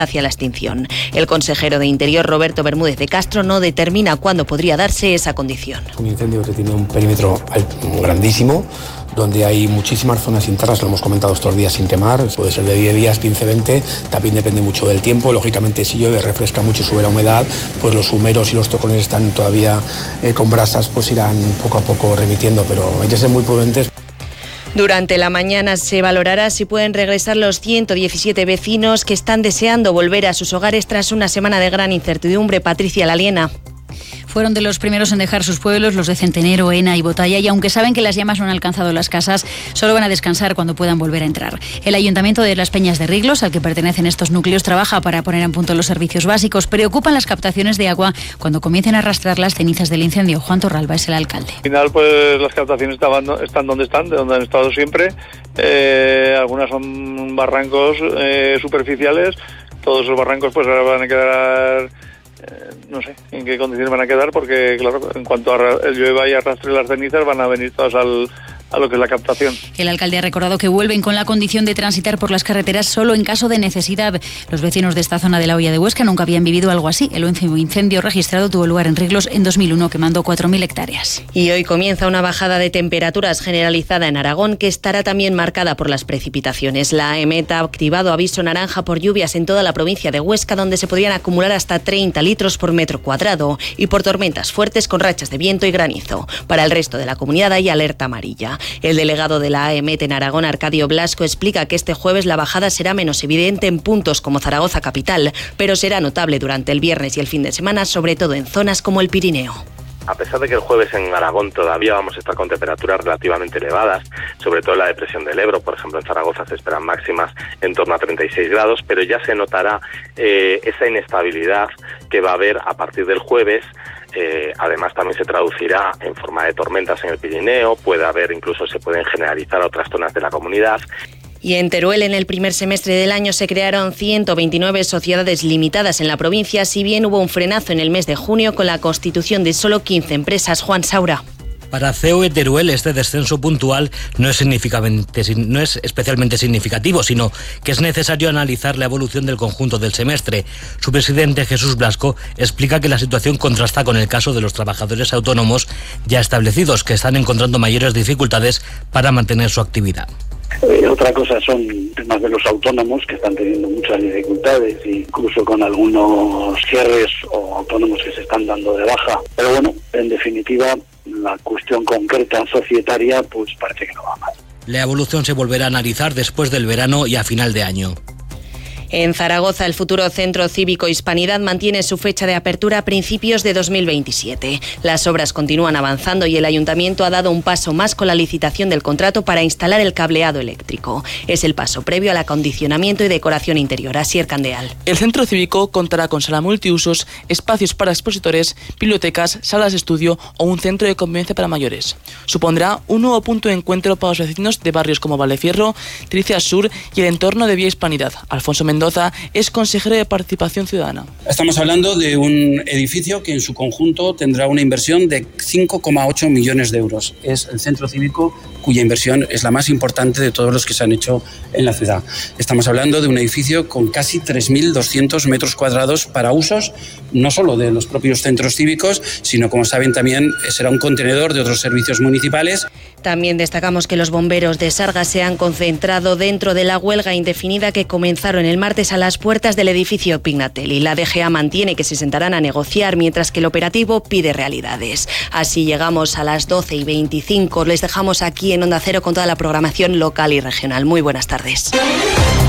hacia la extinción. El consejero de Interior, Roberto Bermúdez de Castro, no determina cuándo podría darse esa condición. Un incendio que tiene un perímetro grandísimo, donde hay muchísimas zonas internas, lo hemos comentado estos días, sin quemar. Puede ser de 10 días, 15, 20, también depende mucho del tiempo. Lógicamente, si llueve, refresca mucho y sube la humedad, pues los humeros y los tocones están todavía con brasas, pues irán poco a poco remitiendo, pero hay que ser muy prudentes. Durante la mañana se valorará si pueden regresar los 117 vecinos que están deseando volver a sus hogares tras una semana de gran incertidumbre. Patricia Laliena. Fueron de los primeros en dejar sus pueblos, los de Centenero, Ena y Botalla, y aunque saben que las llamas no han alcanzado las casas, solo van a descansar cuando puedan volver a entrar. El Ayuntamiento de Las Peñas de Riglos, al que pertenecen estos núcleos, trabaja para poner en punto los servicios básicos. Preocupan las captaciones de agua cuando comiencen a arrastrar las cenizas del incendio. Juan Torralba es el alcalde. Al final, pues las captaciones están donde están, de donde han estado siempre. Algunas son barrancos superficiales. Todos esos barrancos pues ahora van a quedar... no sé en qué condiciones van a quedar, porque claro, en cuanto llueva y arrastre las cenizas van a venir todas a lo que es la captación. El alcalde ha recordado que vuelven con la condición de transitar por las carreteras solo en caso de necesidad. Los vecinos de esta zona de la Hoya de Huesca nunca habían vivido algo así. El último incendio registrado tuvo lugar en Riglos en 2001, quemando 4.000 hectáreas. Y hoy comienza una bajada de temperaturas generalizada en Aragón, que estará también marcada por las precipitaciones. La EMET ha activado aviso naranja por lluvias en toda la provincia de Huesca, donde se podrían acumular hasta 30 litros por metro cuadrado, y por tormentas fuertes con rachas de viento y granizo. Para el resto de la comunidad hay alerta amarilla. El delegado de la AEMET en Aragón, Arcadio Blasco, explica que este jueves la bajada será menos evidente en puntos como Zaragoza capital, pero será notable durante el viernes y el fin de semana, sobre todo en zonas como el Pirineo. A pesar de que el jueves en Aragón todavía vamos a estar con temperaturas relativamente elevadas, sobre todo en la depresión del Ebro, por ejemplo en Zaragoza se esperan máximas en torno a 36 grados, pero ya se notará esa inestabilidad que va a haber a partir del jueves. Además también se traducirá en forma de tormentas en el Pirineo, se pueden generalizar a otras zonas de la comunidad. Y en Teruel, en el primer semestre del año, se crearon 129 sociedades limitadas en la provincia, si bien hubo un frenazo en el mes de junio con la constitución de solo 15 empresas. Juan Saura. Para COE Teruel, este descenso puntual no es especialmente significativo, sino que es necesario analizar la evolución del conjunto del semestre. Su presidente, Jesús Blasco, explica que la situación contrasta con el caso de los trabajadores autónomos ya establecidos, que están encontrando mayores dificultades para mantener su actividad. Otra cosa son temas de los autónomos, que están teniendo muchas dificultades, incluso con algunos cierres o autónomos que se están dando de baja. Pero bueno, en definitiva, la cuestión concreta societaria pues parece que no va mal. La evolución se volverá a analizar después del verano y a final de año. En Zaragoza, el futuro Centro Cívico Hispanidad mantiene su fecha de apertura a principios de 2027. Las obras continúan avanzando y el Ayuntamiento ha dado un paso más con la licitación del contrato para instalar el cableado eléctrico. Es el paso previo al acondicionamiento y decoración interior. Asier Candeal. El Centro Cívico contará con sala multiusos, espacios para expositores, bibliotecas, salas de estudio o un centro de convivencia para mayores. Supondrá un nuevo punto de encuentro para los vecinos de barrios como Valefierro, Tricias Sur y el entorno de Vía Hispanidad. Alfonso Mendoza es consejero de Participación Ciudadana. Estamos hablando de un edificio que en su conjunto tendrá una inversión de 5,8 millones de euros. Es el centro cívico cuya inversión es la más importante de todos los que se han hecho en la ciudad. Estamos hablando de un edificio con casi 3.200 metros cuadrados para usos no solo de los propios centros cívicos, sino, como saben, también será un contenedor de otros servicios municipales. También destacamos que los bomberos de Sargas se han concentrado dentro de la huelga indefinida que comenzaron el martes a las puertas del edificio Pignatelli. La DGA mantiene que se sentarán a negociar, mientras que el operativo pide realidades. Así llegamos a las 12:25. Les dejamos aquí en Onda Cero con toda la programación local y regional. Muy buenas tardes.